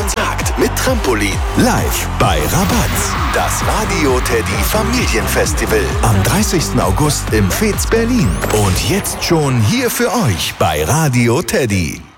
und Jagd mit Trampolin. Live bei Rabatz. Das Radio Teddy Familienfestival. Am 30. August im Fez Berlin. Und jetzt schon hier für euch bei Radio Teddy.